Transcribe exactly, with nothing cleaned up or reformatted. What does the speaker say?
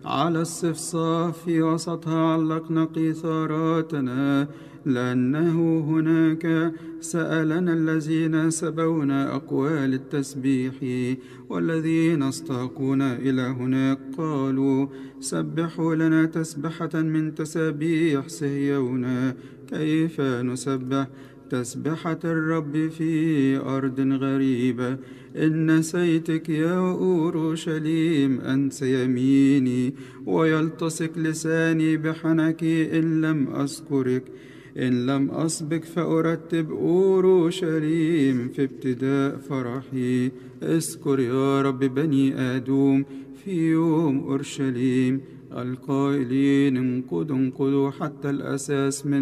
على الصفصاف في وسطها علقنا قيثاراتنا، لأنه هناك سألنا الذين سبونا أقوال التسبيح، والذين استاقونا إلى هناك قالوا: سبحوا لنا تسبحة من تسابيح صهيون. كيف نسبح تسبحة الرب في أرض غريبة؟ إن نسيتك يا أورشليم أنت يميني، ويلتصق لساني بحنكي إن لم أذكرك. إن لم أسبق فأرتب أورشليم في ابتداء فرحي. اذكر يا رب بني آدوم في يوم أورشليم، القائلين انقضوا انقضوا حتى الأساس من